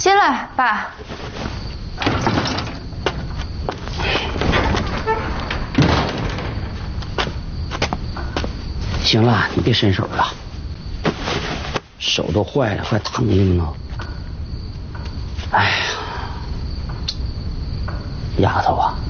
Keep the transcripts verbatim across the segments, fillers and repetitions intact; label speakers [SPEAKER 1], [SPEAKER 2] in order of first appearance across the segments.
[SPEAKER 1] 进来，爸。
[SPEAKER 2] 行了，你别伸手了，手都坏了，怪疼的呢。哎呀，丫头啊，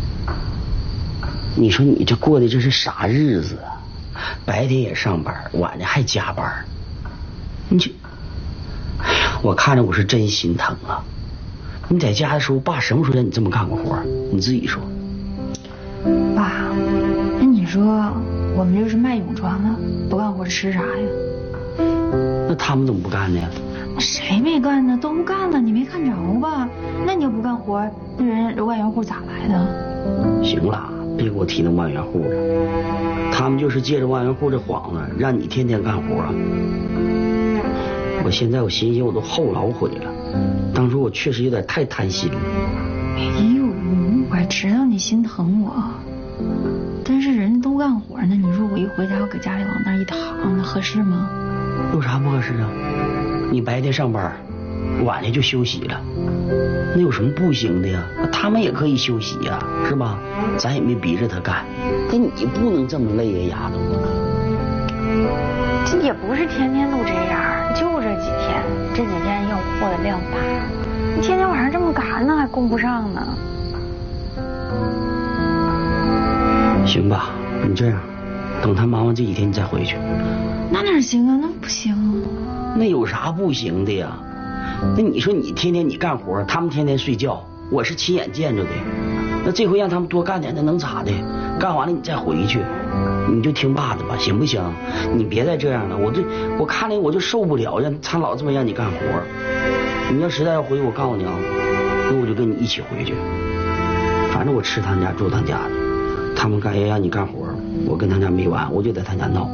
[SPEAKER 2] 你说你这过的这是啥日子啊？白天也上班，晚上还加班，你这，哎呀，我看着我是真心疼啊。你在家的时候，爸什么时候让你这么干过活？你自己说。
[SPEAKER 1] 爸，那你说我们就是卖泳装的，不干活吃啥呀？
[SPEAKER 2] 那他们怎么不干呢？
[SPEAKER 1] 谁没干呢？都干了，你没看着吧？那你要不干活，那人万元户咋来的？
[SPEAKER 2] 行了，别给我提那万元户了，他们就是借着万元户这幌子，让你天天干活。我现在我寻思我都后老悔了，当初我确实有点太贪心了。
[SPEAKER 1] 哎呦，我知道你心疼我，但是人家都干活呢，你说我一回家我搁家里往那一躺，那合适吗？
[SPEAKER 2] 有啥不合适啊？你白天上班，晚上就休息了，那有什么不行的呀？他们也可以休息呀，是吧？咱也没逼着他干，那你不能这么累呀，丫头。
[SPEAKER 1] 这也不是天天都这样，就这几天，这几天要货的量大，你天天晚上这么赶呢，还供不上呢。
[SPEAKER 2] 行吧，你这样，等他忙完这几天你再回去。
[SPEAKER 1] 那哪行啊？那不行。
[SPEAKER 2] 那有啥不行的呀？那你说你天天你干活，他们天天睡觉，我是亲眼见着的。那这回让他们多干点，那能咋的？干完了你再回去，你就听爸的吧，行不行？你别再这样了，我这我看着我就受不了，让他老这么让你干活。你要实在要回去，我告诉你啊，那我就跟你一起回去。反正我吃他家住他家的，他们干要让你干活，我跟他家没完，我就在他家闹。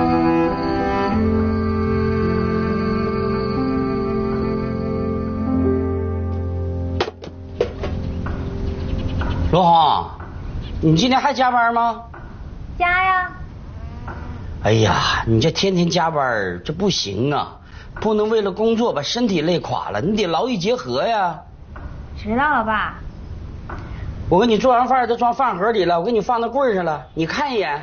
[SPEAKER 2] 罗红，你今天还加班吗？
[SPEAKER 3] 加呀。
[SPEAKER 2] 哎呀，你这天天加班这不行啊，不能为了工作把身体累垮了，你得劳逸结合呀。
[SPEAKER 3] 知道了，爸。
[SPEAKER 2] 我给你做完饭都装饭盒里了，我给你放到柜上了，你看一眼。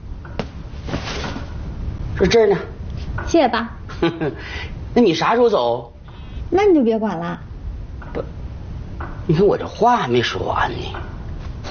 [SPEAKER 2] 说这儿呢。
[SPEAKER 3] 谢谢爸。
[SPEAKER 2] 那你啥时候走？
[SPEAKER 3] 那你就别管了。
[SPEAKER 2] 不，你看我这话还没说完呢。